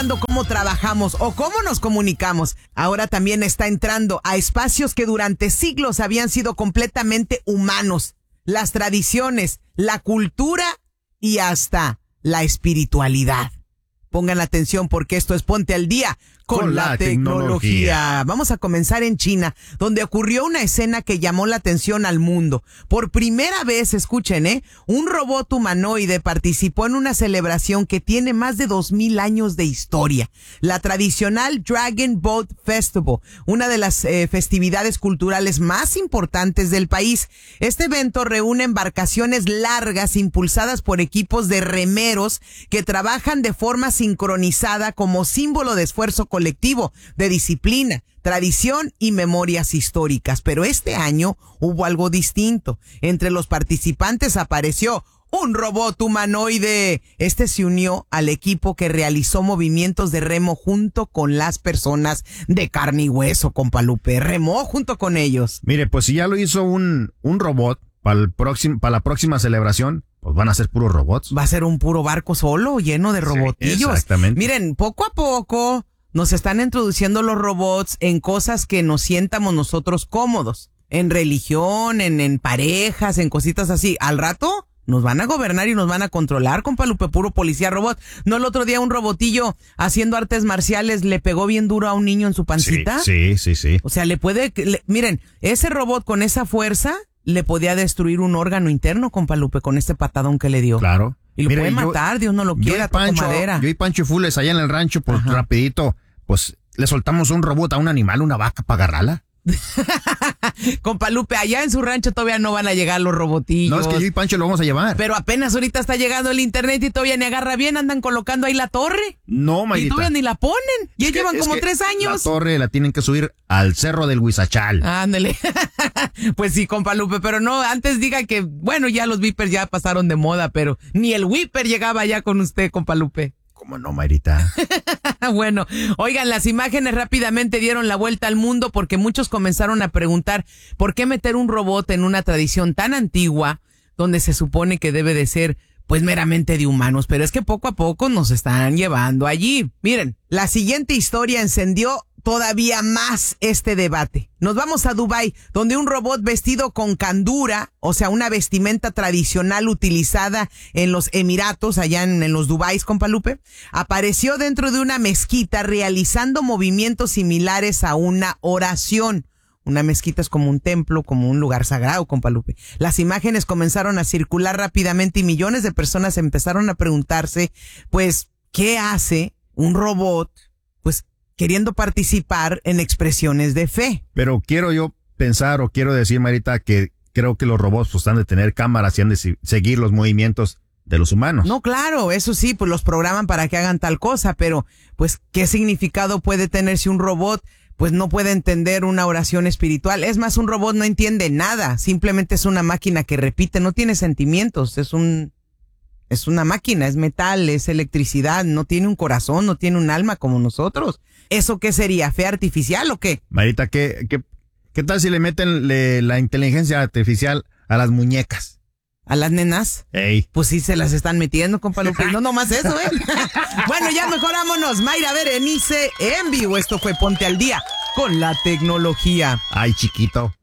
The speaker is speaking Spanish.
cómo trabajamos o cómo nos comunicamos. Ahora también está entrando a espacios que durante siglos habían sido completamente humanos. Las tradiciones, la cultura y hasta la espiritualidad. Pongan atención porque esto es Ponte al Día con la tecnología. Vamos a comenzar en China, donde ocurrió una escena que llamó la atención al mundo. Por primera vez, escuchen, un robot humanoide participó en una celebración que tiene más de 2000 años de historia. La tradicional Dragon Boat Festival, una de las festividades culturales más importantes del país. Este evento reúne embarcaciones largas impulsadas por equipos de remeros que trabajan de forma sincronizada como símbolo de esfuerzo colectivo, de disciplina, tradición y memorias históricas. Pero este año hubo algo distinto. Entre los participantes apareció un robot humanoide. Este se unió al equipo que realizó movimientos de remo junto con las personas de carne y hueso, compa Lupe. Remó junto con ellos. Mire, pues si ya lo hizo un robot para la próxima celebración, pues van a ser puros robots. Va a ser un puro barco solo, lleno de robotillos. Sí, exactamente. Miren, poco a poco nos están introduciendo los robots en cosas que nos sientamos nosotros cómodos. En religión, en parejas, en cositas así. Al rato nos van a gobernar y nos van a controlar, compa Lupe, puro policía robot. ¿No el otro día un robotillo haciendo artes marciales le pegó bien duro a un niño en su pancita? Sí. O sea, miren, ese robot con esa fuerza le podía destruir un órgano interno, compa Lupe, con este patadón que le dio. Claro. Y lo puede matar, Dios no lo quiera, toco madera. Yo y Pancho Fules allá en el rancho, pues rapidito, pues le soltamos un robot a un animal, una vaca, para agarrarla. Compa Lupe, allá en su rancho todavía no van a llegar los robotillos. No, es que yo y Pancho lo vamos a llevar. Pero apenas ahorita está llegando el internet y todavía ni agarra bien, andan colocando ahí la torre. No, Mayrita. Y todavía ni la ponen. Ya llevan como 3 años. La torre la tienen que subir al cerro del Huizachal. Ándale. Pues sí, compa Lupe, pero no, antes diga que, bueno, ya los Vipers ya pasaron de moda, pero ni el Whipper llegaba ya con usted, compa Lupe. ¿Cómo no, Mayrita? Bueno, oigan, las imágenes rápidamente dieron la vuelta al mundo porque muchos comenzaron a preguntar ¿por qué meter un robot en una tradición tan antigua donde se supone que debe de ser pues meramente de humanos? Pero es que poco a poco nos están llevando allí. Miren, la siguiente historia encendió todavía más este debate. Nos vamos a Dubái, donde un robot vestido con kandura, o sea, una vestimenta tradicional utilizada en los Emiratos, allá en los Dubáis, compa Lupe, apareció dentro de una mezquita realizando movimientos similares a una oración. Una mezquita es como un templo, como un lugar sagrado, compa Lupe. Las imágenes comenzaron a circular rápidamente y millones de personas empezaron a preguntarse, pues, ¿qué hace un robot, pues, queriendo participar en expresiones de fe? Pero quiero yo pensar o quiero decir, Marita, que creo que los robots pues han de tener cámaras y han de seguir los movimientos de los humanos. No, claro, eso sí, pues los programan para que hagan tal cosa, pero pues ¿qué significado puede tener si un robot pues no puede entender una oración espiritual? Es más, un robot no entiende nada, simplemente es una máquina que repite, no tiene sentimientos, es una máquina, es metal, es electricidad, no tiene un corazón, no tiene un alma como nosotros. ¿Eso qué sería? ¿Fe artificial o qué? Marita, ¿qué tal si le meten la inteligencia artificial a las muñecas? ¿A las nenas? Ey. Pues sí se las están metiendo, compa Lupe. No nomás eso, Bueno, ya mejor vámonos. Mayra Berenice en vivo. Esto fue Ponte al Día con la tecnología. Ay, chiquito.